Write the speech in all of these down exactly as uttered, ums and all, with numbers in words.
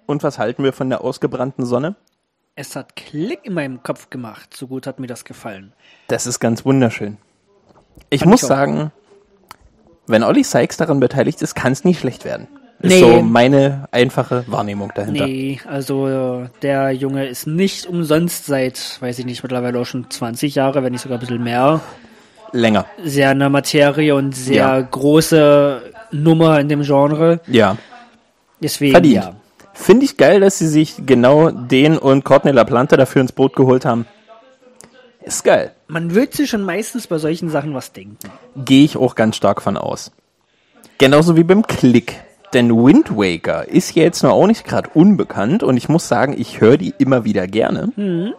Und was halten wir von der ausgebrannten Sonne? Es hat Klick in meinem Kopf gemacht. So gut hat mir das gefallen. Das ist ganz wunderschön. Ich Fand muss ich auch. sagen, wenn Olli Sykes daran beteiligt ist, kann es nicht schlecht werden. Ist Nee. so meine einfache Wahrnehmung dahinter. Nee, also der Junge ist nicht umsonst seit, weiß ich nicht, mittlerweile auch schon zwanzig Jahre, wenn nicht sogar ein bisschen mehr, Länger. sehr in der Materie und sehr Ja. große Nummer in dem Genre. Ja. Deswegen, Verdient. ja. Finde ich geil, dass sie sich genau den und Courtney LaPlante dafür ins Boot geholt haben. Ist geil. Man wird sich schon meistens bei solchen Sachen was denken. Gehe ich auch ganz stark von aus. Genauso wie beim Klick. Denn Wind Waker ist ja jetzt noch auch nicht gerade unbekannt und ich muss sagen, ich höre die immer wieder gerne. Mhm.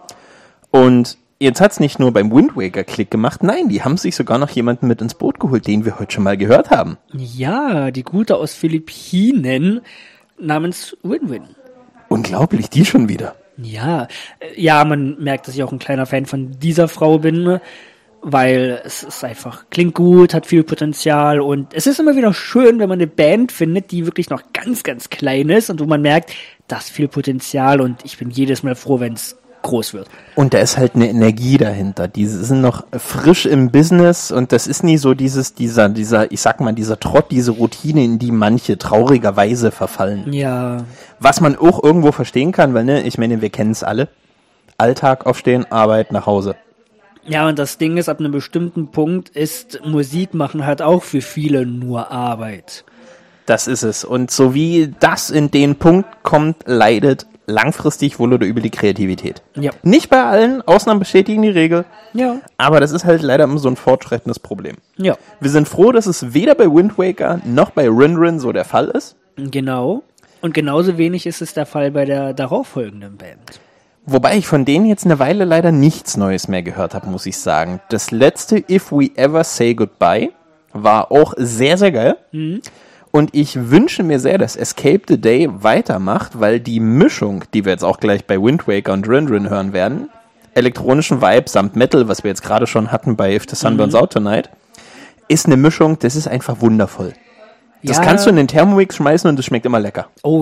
Und jetzt hat's nicht nur beim Wind Waker Klick gemacht, nein, die haben sich sogar noch jemanden mit ins Boot geholt, den wir heute schon mal gehört haben. Ja, die Gute aus Philippinen namens Win-Win. Unglaublich, die schon wieder. Ja, äh, ja, man merkt, dass ich auch ein kleiner Fan von dieser Frau bin, weil es ist einfach, klingt gut, hat viel Potenzial und es ist immer wieder schön, wenn man eine Band findet, die wirklich noch ganz, ganz klein ist und wo man merkt, da ist viel Potenzial und ich bin jedes Mal froh, wenn es groß wird. Und da ist halt eine Energie dahinter. Die sind noch frisch im Business und das ist nie so dieses, dieser, dieser, ich sag mal, dieser Trott, diese Routine, in die manche traurigerweise verfallen. Ja, Was man auch irgendwo verstehen kann, weil, ne, ich meine, wir kennen es alle. Alltag, aufstehen, Arbeit, nach Hause. ja, und das Ding ist, ab einem bestimmten Punkt ist Musik machen halt auch für viele nur Arbeit. Das ist es. Und so wie das in den Punkt kommt, leidet langfristig wohl oder übel die Kreativität. Ja. Nicht bei allen, Ausnahmen bestätigen die Regel, Ja, aber das ist halt leider immer so ein fortschreitendes Problem. ja, Wir sind froh, dass es weder bei Wind Waker noch bei Rin Rin so der Fall ist. genau. Und genauso wenig ist es der Fall bei der darauffolgenden Band. Wobei ich von denen jetzt eine Weile leider nichts Neues mehr gehört habe, muss ich sagen. Das letzte If We Ever Say Goodbye war auch sehr, sehr geil. Mhm. Und ich wünsche mir sehr, dass Escape the Day weitermacht, weil die Mischung, die wir jetzt auch gleich bei Wind Waker und Rin Rin hören werden, elektronischen Vibe samt Metal, was wir jetzt gerade schon hatten bei If the Sun Burns Out Tonight, ist eine Mischung, das ist einfach wundervoll. Das Ja. kannst du in den Thermomix schmeißen und es schmeckt immer lecker. Oh